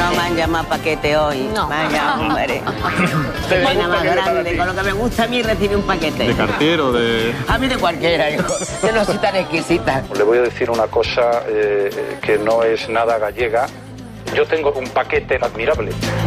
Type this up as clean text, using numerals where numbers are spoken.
No me han llamado paquete hoy. No. Vaya, hombre. Qué pena más grande. Con lo que me gusta a mí recibir un paquete. ¿De cartero, de...? A mí de cualquiera, hijo. Yo no soy tan exquisita. Le voy a decir una cosa que no es nada gallega. Yo tengo un paquete admirable.